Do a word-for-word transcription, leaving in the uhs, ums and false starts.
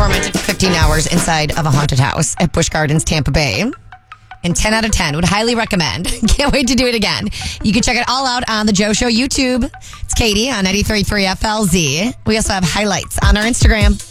tormented for fifteen hours inside of a haunted house at Busch Gardens, Tampa Bay. And ten out of ten would highly recommend. Can't wait to do it again. You can check it all out on the Joe Show YouTube. It's Katie on ninety-three point three F L Z. We also have highlights on our Instagram.